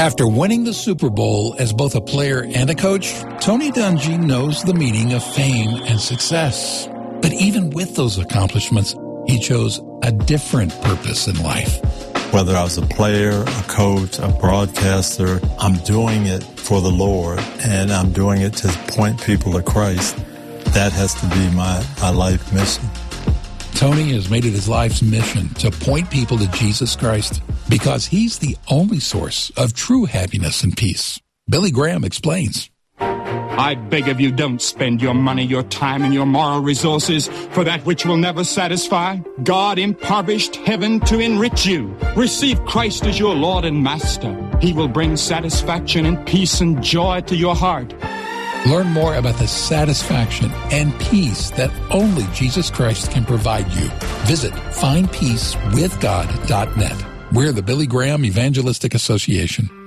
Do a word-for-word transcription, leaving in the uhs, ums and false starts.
After winning the Super Bowl as both a player and a coach, Tony Dungy knows the meaning of fame and success. But even with those accomplishments, he chose a different purpose in life. Whether I was a player, a coach, a broadcaster, I'm doing it for the Lord, and I'm doing it to point people to Christ. That has to be my, my life mission. Tony has made it his life's mission to point people to Jesus Christ because he's the only source of true happiness and peace. Billy Graham explains. I beg of you, don't spend your money, your time, and your moral resources for that which will never satisfy. God impoverished heaven to enrich you. Receive Christ as your Lord and Master. He will bring satisfaction and peace and joy to your heart. Learn more about the satisfaction and peace that only Jesus Christ can provide you. Visit find peace with god dot net. We're the Billy Graham Evangelistic Association.